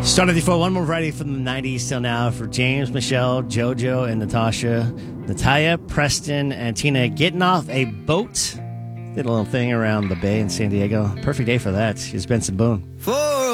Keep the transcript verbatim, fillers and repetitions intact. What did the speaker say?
Started before one more variety from the nineties till now for James, Michelle, JoJo, and Natasha. Natalia, Preston, and Tina getting off a boat. Did a little thing around the bay in San Diego. Perfect day for that. It's Benson Boone. For